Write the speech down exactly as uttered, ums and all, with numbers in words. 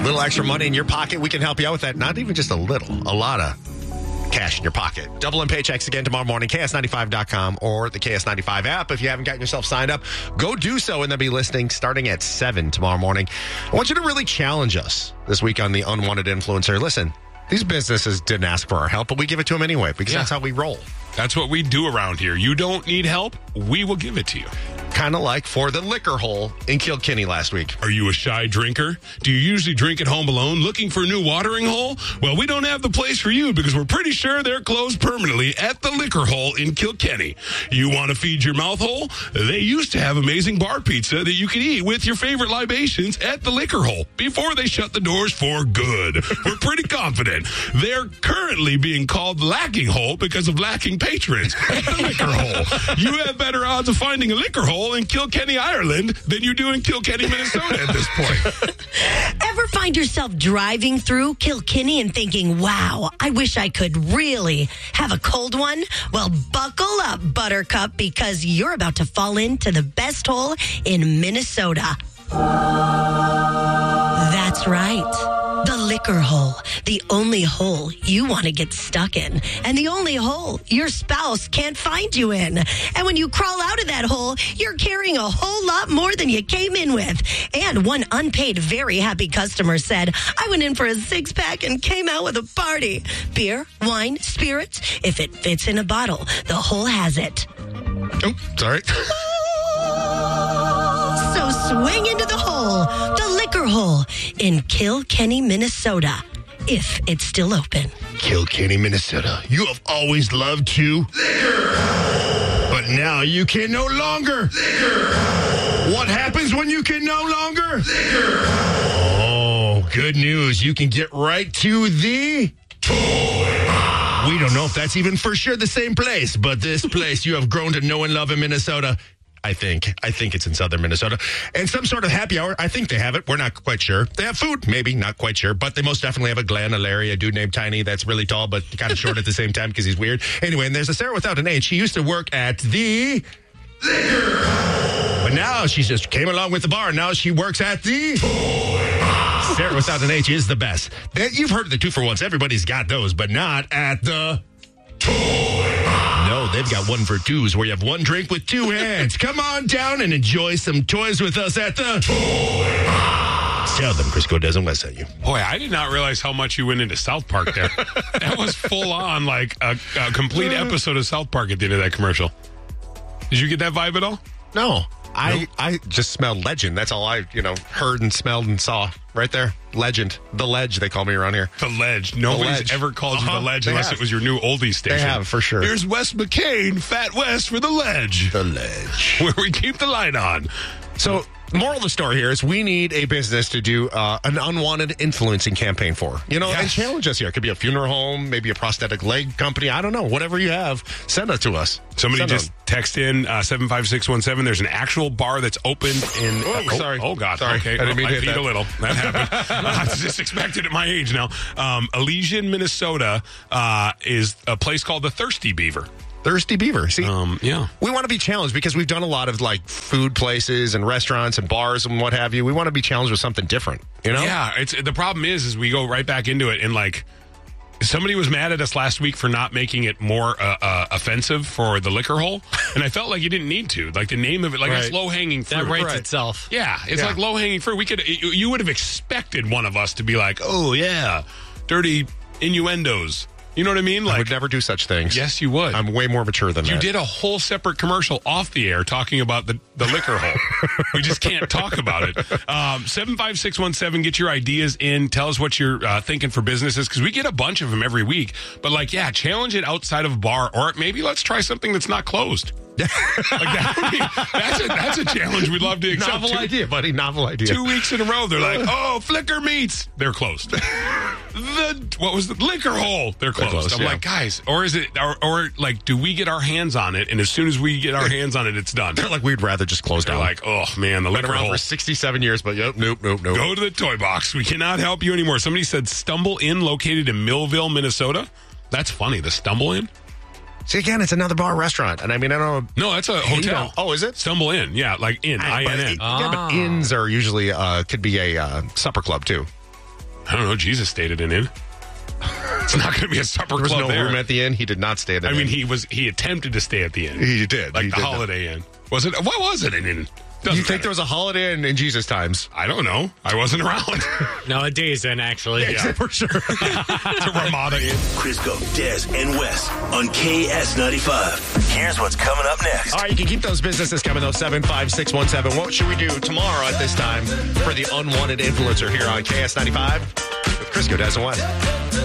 little extra money in your pocket, we can help you out with that. Not even just a little, a lot of cash in your pocket. Double M Paychecks again tomorrow morning, K S ninety-five dot com or the K S ninety-five app. If you haven't gotten yourself signed up, go do so and then be listening starting at seven tomorrow morning. I want you to really challenge us this week on the Unwanted Influencer. Listen, these businesses didn't ask for our help, but we give it to them anyway because yeah. that's how we roll. That's what we do around here. You don't need help, we will give it to you. Kind of like for the liquor hole in Kilkenny last week. Are you a shy drinker? Do you usually drink at home alone looking for a new watering hole? Well, we don't have the place for you because we're pretty sure they're closed permanently at the liquor hole in Kilkenny. You want to feed your mouth hole? They used to have amazing bar pizza that you could eat with your favorite libations at the liquor hole before they shut the doors for good. We're pretty confident. They're currently being called Lacking Hole because of lacking patrons at the liquor hole. You have better odds of finding a liquor hole in Kilkenny, Ireland than you do in Kilkenny, Minnesota at this point. Ever find yourself driving through Kilkenny and thinking, wow, I wish I could really have a cold one? Well, buckle up, Buttercup, because you're about to fall into the best hole in Minnesota. That's right. The liquor hole, the only hole you want to get stuck in, and the only hole your spouse can't find you in. And when you crawl out of that hole, you're carrying a whole lot more than you came in with. And one unpaid, very happy customer said, I went in for a six-pack and came out with a party. Beer, wine, spirits, if it fits in a bottle, the hole has it. Oh, sorry. So swing into the hole, the liquor hole in Kilkenny, Minnesota, if it's still open. Kilkenny, Minnesota. You have always loved to liquor, but now you can no longer. Liquor. What happens when you can no longer? Liquor. Oh, good news. You can get right to the toy. We don't know if that's even for sure the same place, but this place you have grown to know and love in Minnesota. I think. I think it's in southern Minnesota. And some sort of happy hour. I think they have it. We're not quite sure. They have food. Maybe. Not quite sure. But they most definitely have a Glenn, a Larry, a dude named Tiny that's really tall but kind of short at the same time because he's weird. Anyway, and there's a Sarah without an H. She used to work at the liquor. But now she just came along with the bar. Now she works at the toy. Sarah without an H is the best. You've heard of the two for ones. Everybody's got those, but not at the toy. No, they've got one for twos where you have one drink with two hands. Come on down and enjoy some toys with us at the toy. Tell them Crisco doesn't mess at you. Boy, I did not realize how much you went into South Park there. That was full on, like a, a complete episode of South Park at the end of that commercial. Did you get that vibe at all? No. I, Nope. I just smelled legend. That's all I, you know, heard and smelled and saw right there. Legend. The Ledge, they call me around here. The Ledge. Nobody's Ledge. ever called Uh-huh. you the Ledge They unless have. it was your new oldie station. They have, for sure. Here's Wes McCain, Fat West for the Ledge. The Ledge. Where we keep the light on. So, moral of the story here is we need a business to do uh, an unwanted influencing campaign for. You know, Yes. and challenge us here. It could be a funeral home, maybe a prosthetic leg company. I don't know. Whatever you have, send it to us. Somebody Send just them. text in uh, seven five six one seven. There's an actual bar that's open in... Oh, sorry. Oh, God. Sorry. Okay. I didn't mean to hit peed that. a little. That happened. I just expected at my age now. Um, Elysian, Minnesota uh, is a place called the Thirsty Beaver. Thirsty Beaver. See, Um, yeah. we want to be challenged because we've done a lot of like food places and restaurants and bars and what have you. We want to be challenged with something different, you know? Yeah, it's the problem is, is we go right back into it and like somebody was mad at us last week for not making it more uh, uh, offensive for the liquor hole, and I felt like you didn't need to. Like the name of it, like it's Right. low hanging fruit. That writes Right. itself. Yeah, it's Yeah. like low hanging fruit. We could, you you would have expected one of us to be like, oh yeah, dirty innuendos. You know what I mean? I Like, would never do such things. yes, you would. I'm way more mature than You that. did a whole separate commercial off the air talking about the, the liquor hole. We just can't talk about it. Um, seven five six one seven, get your ideas in. Tell us what you're uh, thinking for businesses, because we get a bunch of them every week. But, like, yeah, challenge it outside of a bar, or maybe let's try something that's not closed. like that would be, that's, a, that's a challenge we'd love to accept. Novel two, idea, buddy. Novel idea. Two weeks in a row, they're like, oh, Flicker Meats. They're closed. The what was the liquor hole? They're closed. closed, I'm yeah. like, guys, or is it, or, or like, do we get our hands on it? And as soon as we get our hands on it, it's done. They're like, we'd rather just close They're down. like, oh man, the Been liquor around hole. for sixty-seven years, but yep, nope, nope, nope. Go to the toy box. We cannot help you anymore. Somebody said Stumble Inn, located in Millville, Minnesota. That's funny. The Stumble Inn? See, again, it's another bar restaurant. And I mean, I don't know. No, that's a Hey, you hotel. don't- oh, is it? Stumble Inn. Yeah, like Inn. I But N N. it- Yeah, but inns are usually, uh, could be a uh, supper club, too. I don't know. Jesus stayed at an inn. It's not going to be a supper There was club no there. room at the inn. He did not stay at the I inn. mean, he was he attempted to stay at the inn. He did. Like He the did Holiday Inn. Was it? What was it? An inn? Doesn't You think matter. there was a Holiday Inn in Jesus times? I don't know. I wasn't around. No, a Days Inn, actually. Yeah. For sure. It's a Ramada Inn. Crisco, Des, and Wes on K S ninety-five. Here's what's coming up next. All right, you can keep those businesses coming, though. seven five six one seven. What should we do tomorrow at this time for the unwanted influencer here on K S ninety-five with Crisco, Des, and Wes?